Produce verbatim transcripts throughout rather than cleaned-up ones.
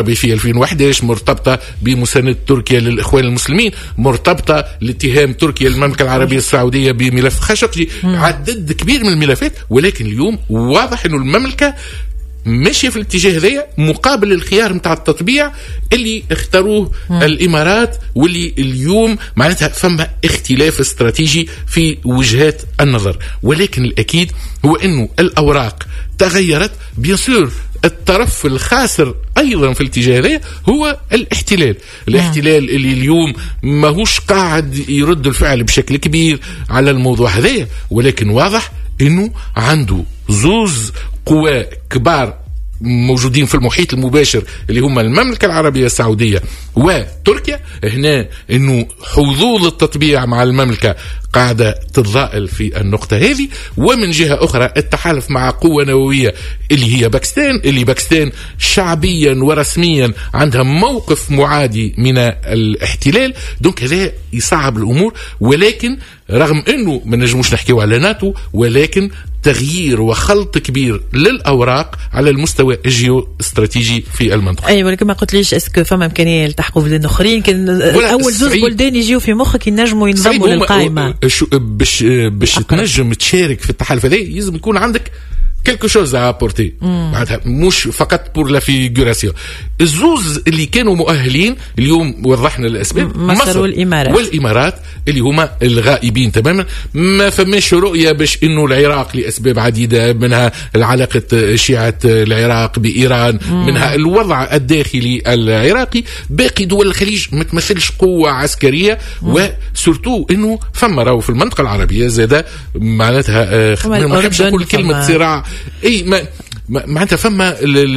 في ألفين وأحد عشر، مرتبطة بمساندة تركيا للإخوان المسلمين، مرتبطة لاتهام تركيا المملكة العربية السعودية بملف خاشقجي، عدد كبير من الملفات. ولكن اليوم واضح أنه المملكة ماشية في الاتجاه ذا مقابل الخيار متاع التطبيع اللي اختاروه مم. الإمارات، واللي اليوم معناتها فما اختلاف استراتيجي في وجهات النظر. ولكن الأكيد هو أنه الأوراق تغيرت. بيصير الطرف الخاسر أيضا في الاتجاه ذا هو الاحتلال. الاحتلال اللي اليوم ماهوش قاعد يرد الفعل بشكل كبير على الموضوع هذا، ولكن واضح أنه عنده زوز قوى كبار موجودين في المحيط المباشر اللي هم المملكة العربية السعودية وتركيا. هنا انه حظوظ التطبيع مع المملكة قاعدة تتضاءل في النقطة هذه. ومن جهة أخرى التحالف مع قوة نووية اللي هي باكستان، اللي باكستان شعبيا ورسميا عندها موقف معادي من الاحتلال. دونك هذا يصعب الأمور. ولكن رغم أنه ما نجموش نحكيو على ناتو، ولكن تغيير وخلط كبير للأوراق على المستوى الجيو استراتيجي في المنطقة. أيوة، ولكن ما قلت ليش اسكو فما إمكانية يلتحقوا بلدان أخرين؟ كان أول زوج بلدان يجيو في مخك ينجموا ينضموا للقائمة باش باش تنجم تشارك في التحالف هذا. لازم يكون عندك quelque chose à apporter، معناتها مش فقط بور لا فيغوراسيون. الزوز اللي كانوا مؤهلين اليوم وضحنا الأسباب، مصر, مصر والإمارات والإمارات اللي هما الغائبين تماما. ما فماش رؤية باش إنه العراق لأسباب عديدة، منها العلاقة شيعة العراق بإيران، مم. منها الوضع الداخلي العراقي. باقي دول الخليج ما تمثلش قوة عسكرية، وسورتو إنه فما راهو في المنطقة العربية زادة معناتها ما نحبش نقول كلمة صراع، اي ما معناتها فما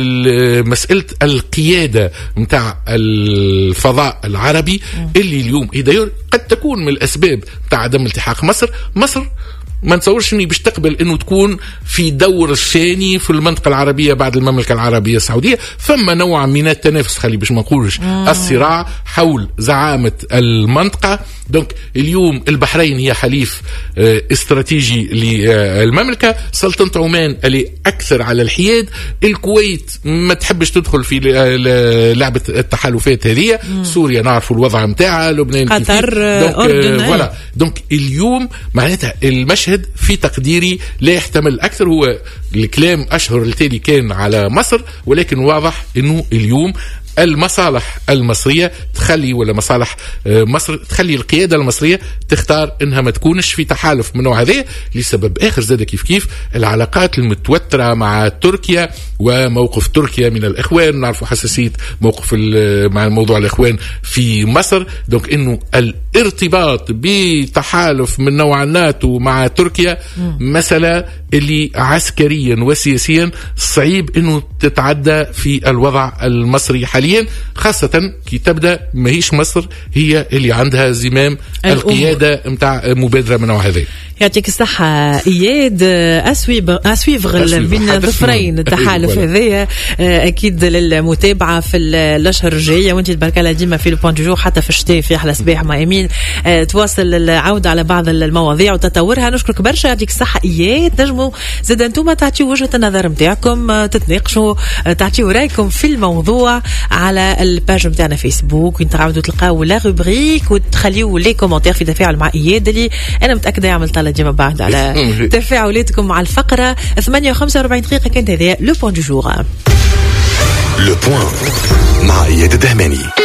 مسألة القيادة متاع الفضاء العربي اللي اليوم إذا قد تكون من الأسباب متاع عدم التحاق مصر. مصر ما نتصورش اني باش تقبل انه تكون في دور الثاني في المنطقه العربيه بعد المملكه العربيه السعوديه. فما نوع من التنافس، خلي باش ما نقولش الصراع حول زعامه المنطقه. دونك اليوم البحرين هي حليف اه استراتيجي للمملكه، سلطنه عمان اللي اكثر على الحياد، الكويت ما تحبش تدخل في لعبه التحالفات هذه، سوريا نعرفوا الوضع نتاعها، لبنان قطر، اردن. اه فوالا. دونك اليوم معناتها المشهد في تقديري لا يحتمل أكثر. هو الكلام أشهر التالي كان على مصر، ولكن واضح أنه اليوم المصالح المصرية تخلي ولا مصالح مصر تخلي القيادة المصرية تختار انها ما تكونش في تحالف من نوع هذا، لسبب اخر زاد كيف كيف العلاقات المتوترة مع تركيا وموقف تركيا من الاخوان. نعرفوا حساسية موقف مع الموضوع الاخوان في مصر. دونك انه الارتباط بتحالف من نوع الناتو مع تركيا مسألة اللي عسكريا وسياسيا صعيب انه تتعدى في الوضع المصري حاليا، خاصة كي تبدأ ماهيش مصر هي اللي عندها زمام القيادة متاع مبادرة من نوع هذا. يعطيك الصحة إياد. أسويفغ بين ظفرين التحالف هذايا أكيد للمتابعة في الأشهر الجاية، وانت تبارك الله ديما في البوان دو جور حتى في الشتاء في أحلى صباح مع أمين تواصل العودة على بعض المواضيع وتطورها. نشكرك برشا، يعطيك الصحة إياد. نجموا زاد أنتم تعطيوا وجهة النظر متاعكم، تتناقشوا، تعطيوا رأيكم في الموضوع على الباج متاعنا فيسبوك، وين تعودوا تلقاو لا روبريك وتخليوا لي كومنتير في تفاعل مع إياد اللي أنا متأكدة يعمل طلع ديما بعد على تفاعلاتكم مع الفقرة. ثمانية وخمسة وأربعين دقيقة كانت هذه لو بوان دو جور. لو بوان مع إياد الدهماني.